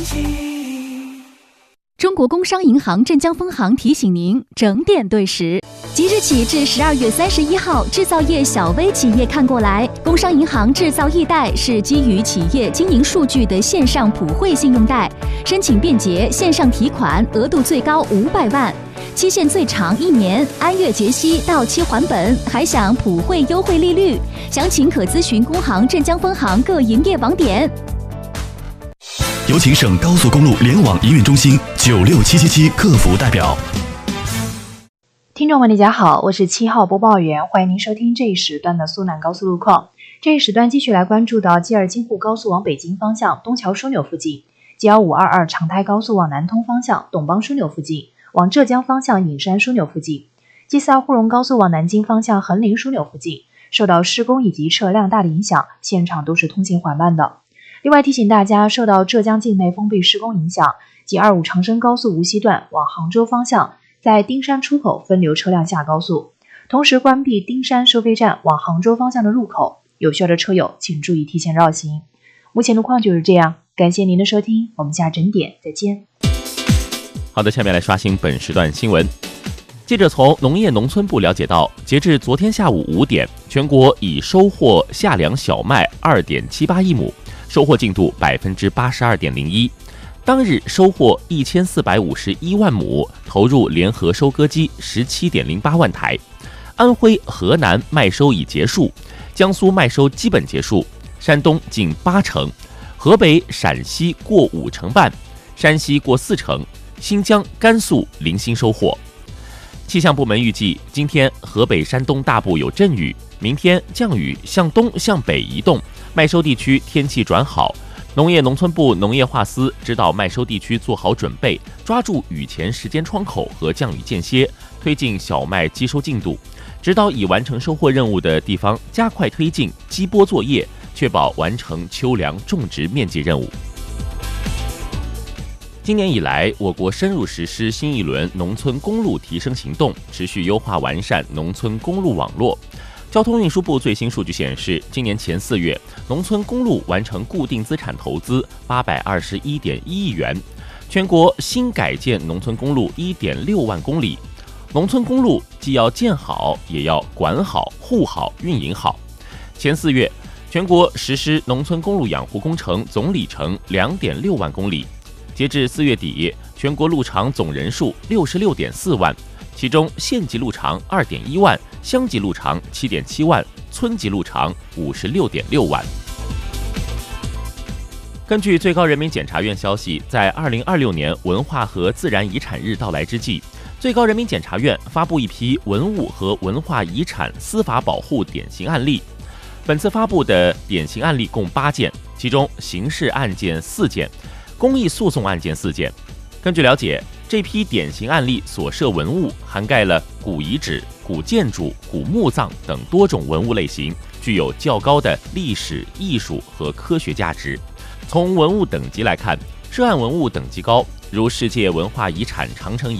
中国工商银行镇江分行提醒您整点对时。即日起至12月31号，制造业小微企业看过来。工商银行制造易贷是基于企业经营数据的线上普惠信用贷，申请便捷，线上提款，额度最高500万，期限最长1年，按月结息，到期还本，还享普惠优惠利率。详情可咨询工行镇江分行各营业网点。 有请省高速公路联网营运中心96777客服代表。 听众们大家好，我是7号播报员，欢迎您收听这一时段的苏南高速路况。这一时段继续来关注到G2京沪高速往北京方向东桥枢纽附近，G12522长台高速往南通方向董邦枢纽附近，往浙江方向隐山枢纽附近，G42沪蓉高速往南京方向横林枢纽附近，受到施工以及车辆大的影响，现场都是通行缓慢的。另外提醒大家，受到浙江境内封闭施工影响，G25长深高速无锡段往杭州方向在丁山出口分流车辆下高速，同时关闭丁山收费站往杭州方向的路口，有需要的车友请注意提前绕行。目前路况就是这样，感谢您的收听，我们下整点再见。 好的，下面来刷新本时段新闻。记者从农业农村部了解到，截至昨天下午5点，全国已收获夏粮小麦 2.78亿亩，收获进度 82.01%。当日收获1451万亩，投入联合收割机17.08万台。安徽、河南麦收已结束，江苏麦收基本结束，山东近80%，河北、陕西过50%半，山西过40%，新疆、甘肃零星收获。气象部门预计，今天河北、山东大部有阵雨，明天降雨向东向北移动，麦收地区天气转好。农业农村部农业化司指导麦收地区做好准备，抓住雨前时间窗口和降雨间歇，推进小麦机收进度，指导已完成收获任务的地方加快推进机播作业，确保完成秋粮种植面积任务。今年以来，我国深入实施新一轮农村公路提升行动，持续优化完善农村公路网络。交通运输部最新数据显示，今年前4月，农村公路完成固定资产投资821.1亿元，全国新改建农村公路1.6万公里。农村公路既要建好，也要管好、护好、运营好。前4月，全国实施农村公路养护工程总里程2.6万公里。截至4月底，全国路长总人数66.4万，其中县级路长2.1万，乡级路长7.7万，村级路长56.6万。根据最高人民检察院消息，在2026年文化和自然遗产日到来之际，最高人民检察院发布一批文物和文化遗产司法保护典型案例。本次发布的典型案例共8件，其中刑事案件4件，公益诉讼案件4件。根据了解，这批典型案例所涉文物涵盖了古遗址、古建筑、古墓葬等多种文物类型，具有较高的历史、艺术和科学价值。从文物等级来看，涉案文物等级高，如世界文化遗产长城遗